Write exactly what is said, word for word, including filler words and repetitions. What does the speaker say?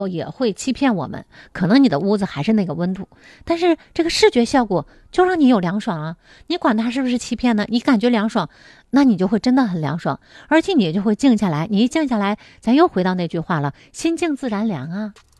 也会欺骗我们，可能你的屋子还是那个温度，但是这个视觉效果就让你有凉爽啊。你管它是不是欺骗呢？你感觉凉爽，那你就会真的很凉爽，而且你就会静下来。你一静下来，咱又回到那句话了，心静自然凉啊。